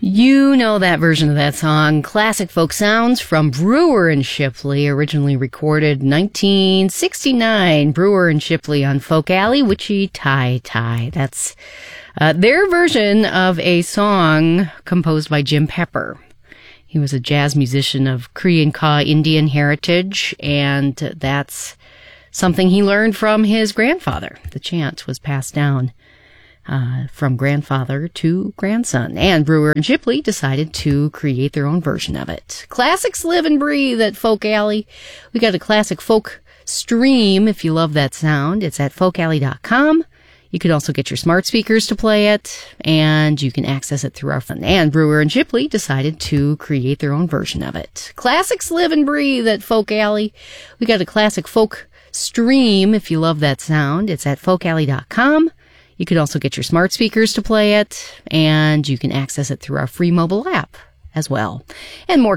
You know that version of that song, Classic Folk Sounds from Brewer and Shipley, originally recorded 1969. Brewer and Shipley on Folk Alley, Witchy Tie Tie. That's their version of a song composed by Jim Pepper. He was a jazz musician of Cree and Kaw Indian heritage, and that's something he learned from his grandfather. The chant was passed down from grandfather to grandson. And Brewer and Shipley decided to create their own version of it. Classics live and breathe at Folk Alley. We got a classic folk stream if you love that sound. It's at folkalley.com. You can also get your smart speakers to play it, and you can access it through our phone. And Brewer and Shipley decided to create their own version of it. Classics live and breathe at Folk Alley. We got a classic folk stream if you love that sound. It's at folkalley.com. You can also get your smart speakers to play it, and you can access it through our free mobile app as well. And more